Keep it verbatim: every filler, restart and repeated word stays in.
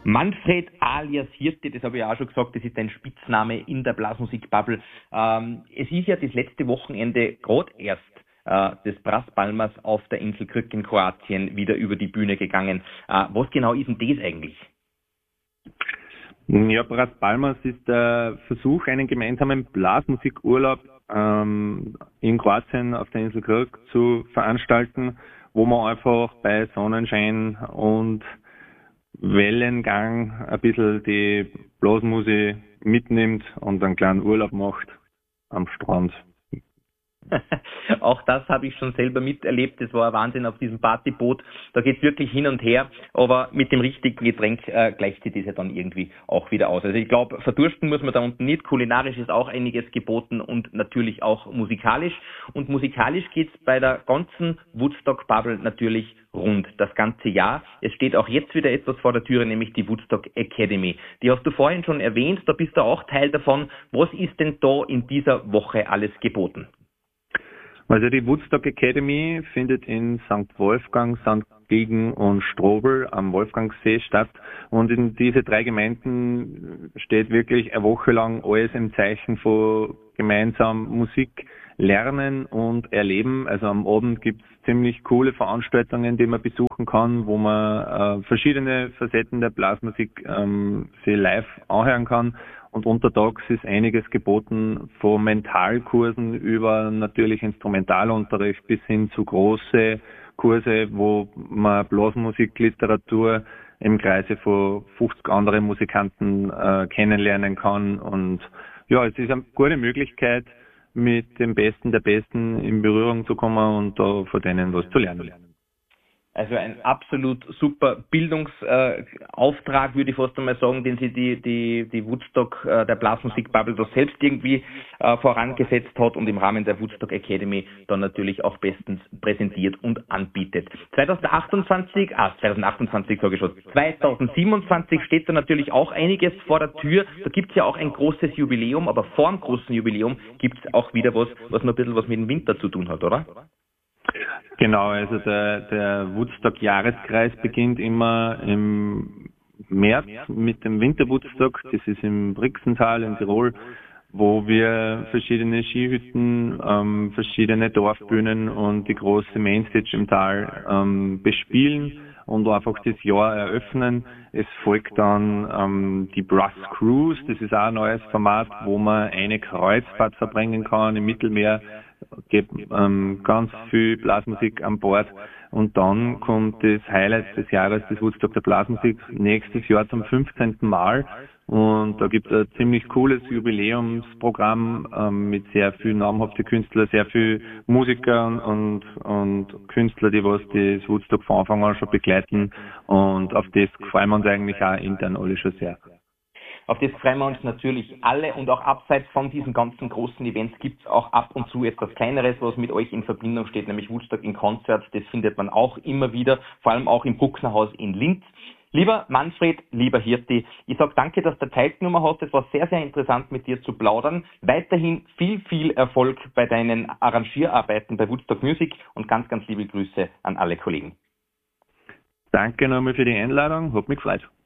Manfred alias Hirte, das habe ich auch schon gesagt, das ist ein Spitzname in der Blasmusik-Bubble. Ähm, es ist ja das letzte Wochenende gerade erst äh, des Brass Palmas auf der Insel Krk in Kroatien wieder über die Bühne gegangen. Äh, was genau ist denn das eigentlich? Ja, Brass Palmas ist der Versuch, einen gemeinsamen Blasmusikurlaub ähm, in Kroatien auf der Insel Krk zu veranstalten, wo man einfach bei Sonnenschein und Wellengang ein bisschen die Blasmusik mitnimmt und einen kleinen Urlaub macht am Strand. Auch das habe ich schon selber miterlebt. Das war ein Wahnsinn auf diesem Partyboot. Da geht es wirklich hin und her, aber mit dem richtigen Getränk äh, gleicht sich das ja dann irgendwie auch wieder aus. Also ich glaube, verdursten muss man da unten nicht. Kulinarisch ist auch einiges geboten und natürlich auch musikalisch. Und musikalisch geht es bei der ganzen Woodstock-Bubble natürlich rund das ganze Jahr. Es steht auch jetzt wieder etwas vor der Türe, nämlich die Woodstock Academy. Die hast du vorhin schon erwähnt, da bist du auch Teil davon. Was ist denn da in dieser Woche alles geboten? Also die Woodstock Academy findet in Sankt Wolfgang, Sankt Gilgen und Strobl am Wolfgangsee statt. Und in diese drei Gemeinden steht wirklich eine Woche lang alles im Zeichen von gemeinsam Musik lernen und erleben. Also am Abend gibt es ziemlich coole Veranstaltungen, die man besuchen kann, wo man äh, verschiedene Facetten der Blasmusik ähm, sich live anhören kann. Und untertags ist einiges geboten, von Mentalkursen über natürlich Instrumentalunterricht bis hin zu große Kurse, wo man Blasmusikliteratur im Kreise von fünfzig anderen Musikanten äh, kennenlernen kann. Und ja, es ist eine gute Möglichkeit, mit dem Besten der Besten in Berührung zu kommen und da von denen was zu lernen. Also ein absolut super Bildungsauftrag, äh, würde ich fast einmal sagen, den sie die, die, die Woodstock, äh, der Blasmusik-Bubble da selbst irgendwie äh, vorangesetzt hat und im Rahmen der Woodstock Academy dann natürlich auch bestens präsentiert und anbietet. zwanzig achtundzwanzig, ah, zwanzig achtundzwanzig sage ich schon, zwanzig siebenundzwanzig steht da natürlich auch einiges vor der Tür. Da gibt es ja auch ein großes Jubiläum, aber vor dem großen Jubiläum gibt es auch wieder was, was noch ein bisschen was mit dem Winter zu tun hat, oder? Genau, also der, der Woodstock-Jahreskreis beginnt immer im März mit dem Winter-Woodstock. Das ist im Brixental in Tirol, wo wir verschiedene Skihütten, ähm, verschiedene Dorfbühnen und die große Mainstage im Tal ähm, bespielen und einfach das Jahr eröffnen. Es folgt dann ähm, die Brass Cruise, das ist auch ein neues Format, wo man eine Kreuzfahrt verbringen kann im Mittelmeer. Gibt ähm, ganz viel Blasmusik an Bord und dann kommt das Highlight des Jahres, das Woodstock der Blasmusik, nächstes Jahr zum fünfzehnten Mal und da gibt es ein ziemlich cooles Jubiläumsprogramm ähm, mit sehr viel namhafte Künstler, sehr viel Musiker und, und Künstler, die was das Woodstock von Anfang an schon begleiten und auf das freuen wir uns eigentlich auch intern alle schon sehr. Auf das freuen wir uns natürlich alle und auch abseits von diesen ganzen großen Events gibt es auch ab und zu etwas Kleineres, was mit euch in Verbindung steht, nämlich Woodstock in Konzert. Das findet man auch immer wieder, vor allem auch im Brucknerhaus in Linz. Lieber Manfred, lieber Hirte, ich sage danke, dass du Zeit genommen hast. Es war sehr, sehr interessant, mit dir zu plaudern. Weiterhin viel, viel Erfolg bei deinen Arrangierarbeiten bei Woodstock Music und ganz, ganz liebe Grüße an alle Kollegen. Danke nochmal für die Einladung, hat mich gefreut.